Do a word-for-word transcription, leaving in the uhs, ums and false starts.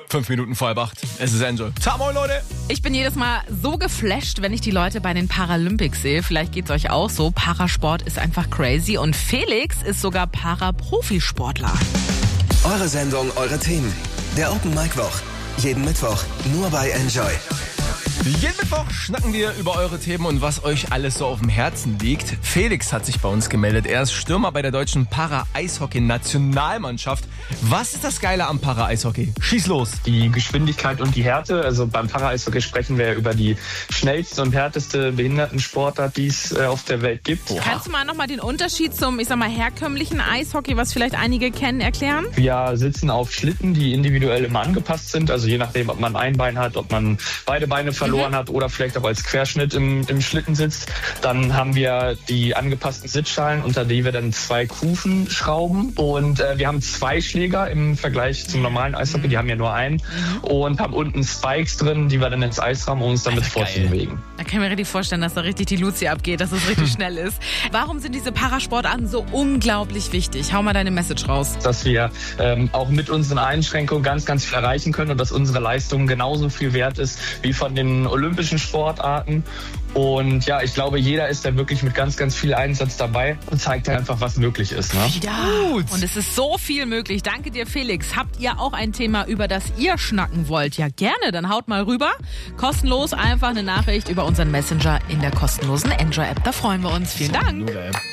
Fünf Minuten vor halb acht. Es ist Enjoy. Ciao, moin Leute. Ich bin jedes Mal so geflasht, wenn ich die Leute bei den Paralympics sehe. Vielleicht geht's euch auch so. Parasport ist einfach crazy und Felix ist sogar Paraprofisportler. Eure Sendung, eure Themen. Der Open Mic Woch. Jeden Mittwoch nur bei Enjoy. Jeden Mittwoch schnacken wir über eure Themen und was euch alles so auf dem Herzen liegt. Felix hat sich bei uns gemeldet. Er ist Stürmer bei der deutschen Para-Eishockey-Nationalmannschaft. Was ist das Geile am Para-Eishockey? Schieß los. Die Geschwindigkeit und die Härte. Also beim Para-Eishockey sprechen wir über die schnellste und härteste Behindertensportart, die es äh, auf der Welt gibt. Oha. Kannst du mal nochmal den Unterschied zum, ich sag mal, herkömmlichen Eishockey, was vielleicht einige kennen, erklären? Wir sitzen auf Schlitten, die individuell immer angepasst sind. Also je nachdem, ob man ein Bein hat, ob man beide Beine verloren mhm. hat oder vielleicht auch als Querschnitt im, im Schlitten sitzt. Dann haben wir die angepassten Sitzschalen, unter die wir dann zwei Kufen schrauben. Und äh, wir haben zwei Schläger im Vergleich zum normalen Eishockey. Die haben ja nur einen. Mhm. Und haben unten Spikes drin, die wir dann ins Eis rammen, um uns damit fortzubewegen. Da kann ich mir richtig vorstellen, dass da richtig die Luzi abgeht, dass es richtig schnell ist. Warum sind diese Parasportarten so unglaublich wichtig? Hau mal deine Message raus. Dass wir ähm, auch mit unseren Einschränkungen ganz, ganz viel erreichen können und dass unsere Leistung genauso viel wert ist wie von den olympischen Sportarten. Und ja, ich glaube, jeder ist da wirklich mit ganz, ganz viel Einsatz dabei und zeigt einfach, was möglich ist. Ne? Ja, gut. Und es ist so viel möglich. Danke dir, Felix. Habt ihr auch ein Thema, über das ihr schnacken wollt? Ja, gerne. Dann haut mal rüber. Kostenlos einfach eine Nachricht über unseren Messenger in der kostenlosen Enjoy-App. Da freuen wir uns. Vielen Dank.